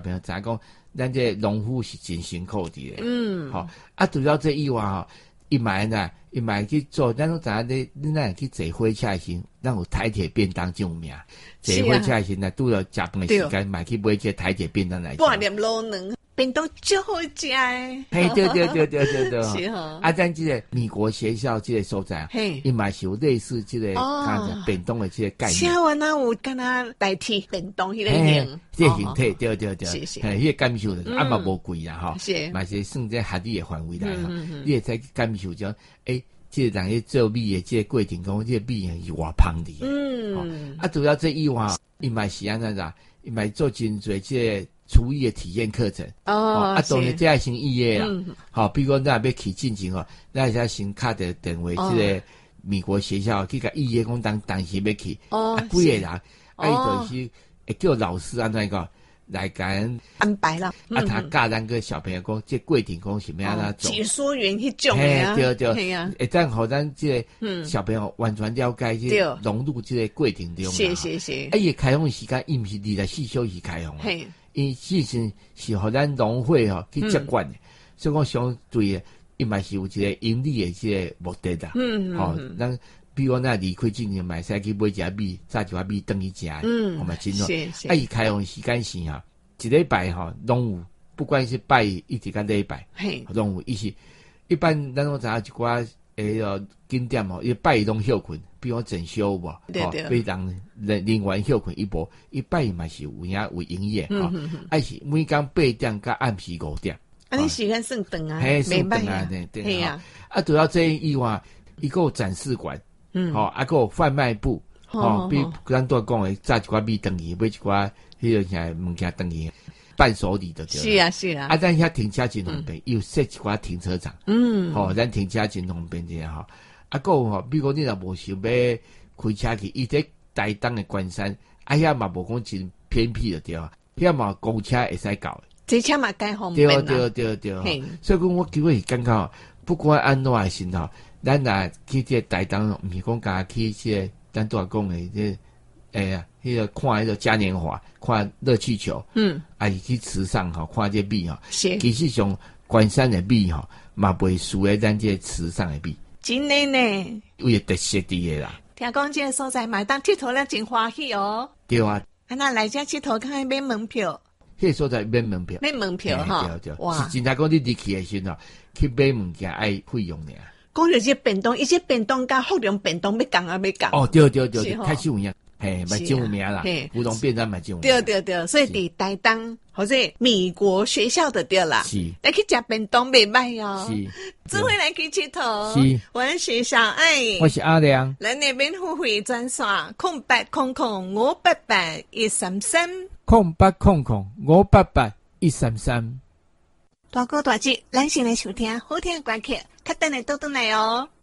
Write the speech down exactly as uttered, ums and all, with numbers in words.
朋友知影讲，咱这农夫是真辛苦的。 嗯， 好、哦、啊，除了这以外吼，伊买呐，伊买去做，咱拢知影你你那去坐火车时，咱有台铁便当这种名。坐火车时呢，拄了食饭的时间，买去买这台铁便当来吃。 半粒卤卵。便当最好食诶， 嘿，对对对对对对， 是哈。 啊，咱这个美国学校这个所在，嘿，伊嘛是有类似这个看便当的这个概念。 请问哪有敢若代替便当迄个形？ 这个形体，对对对， 是是， 嘿，迄个感受啊嘛无贵啦吼， 是， 嘛是算在合理的范围内哈，你会使感受讲，诶，这个人去做米的这个过程讲，这个米是偌芳的，嗯，啊，主要这以外，伊嘛是安怎啦，伊嘛做真侪这个。厨艺的体验课程哦，啊，当然这要先预约啦。好、嗯，比如讲咱要去进前哦，咱要先敲着电话，这个美国学校去甲预约，讲当当时要去，哦，啊，几个人，啊，伊就是会叫老师安怎个来甲安排啦。 啊，他教咱个小朋友讲，这过程讲是要安怎做？ 解说员迄种啊， 对对，系啊，会当互咱这个小朋友完全了解这融入这个过程中。 是是是。 啊，伊开放时间，伊毋是二十四小时开放啊。伊其实是互咱农会吼去接管的，嗯、所以讲相对的，伊嘛是有一个盈利的这个目的啦。嗯嗯，吼、哦，咱比如咱离开进前买使去买一只米，炸一块米等去食，嗯，我嘛真好。是是。啊，伊开放时间是哈，一礼拜吼拢有，不管是拜一直到礼拜，嘿，拢有。伊是一般咱拢知影一寡诶个景点吼，伊拜拢休困。比如整修无， 对对， 非常人人员休困一波，一拜嘛是有影有营业哈，啊是每天八点到暗时五点， 啊你时间算长啊， 嘿算长啊，对对啊，啊除了这以外，伊个展示馆，嗯，吼，啊个贩卖部，吼，比咱都讲诶，炸一寡米等于买一寡迄个啥物件等于伴手礼的， 是啊是啊， 啊咱遐停车真方便，又设一寡停车场，嗯，吼，咱停车真方便者吼。啊，个吼，比如你若无想要开车去，伊在台东的关山，啊遐嘛无讲真偏僻的对啊，遐嘛公车会使到， 这车嘛介方便啦。 对对对对，所以讲我基本是感觉，不管安怎诶先吼，咱若去这台东，毋是讲家去这咱拄仔讲诶这，哎呀，迄个看迄个嘉年华，看热气球，嗯，啊是去池上吼看这米吼，是，其实上关山的米吼，嘛袂输诶咱这池上的米。 真的呢， 有一特色伫诶啦。 听讲这个所在嘛，当佚佗了真欢喜哦。 对啊， 啊那来遮佚佗，看要买门票。 迄个所在免门票， 免门票哈。 对对，哇，是真正讲你入去诶时阵，去买物件爱费用尔。 讲到这便当，伊这便当甲福隆便当要共啊要共。 哦，对对对，开始有影。嘿，买真有名啦，福隆便当买真有名。 对对对，所以伫台东或者美国学校的对啦， 是来去食便当袂歹哦。 是， 做伙来去佚佗。 是， 我是小爱， 我是阿良。 咱那边付费专线空八空空五八八一三三， 空八空空五八八一三三。 大哥大姐，咱先来收听好听的歌曲，较等下倒转来哦。